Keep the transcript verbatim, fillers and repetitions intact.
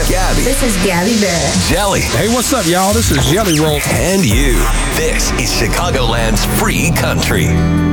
Gabby. This is Gabby Barrett. Jelly. Hey, what's up, y'all? This is Jelly Roll. And you. This is Chicagoland's free country.